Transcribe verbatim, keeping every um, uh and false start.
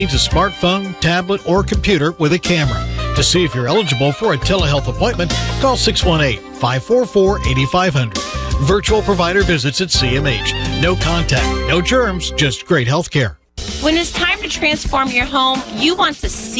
needs a smartphone, tablet, or computer with a camera. To see if you're eligible for a telehealth appointment, call six one eight, five four four, eight five zero zero. Virtual provider visits at C M H. No contact, no germs, just great health care. When it's time to transform your home, you want to see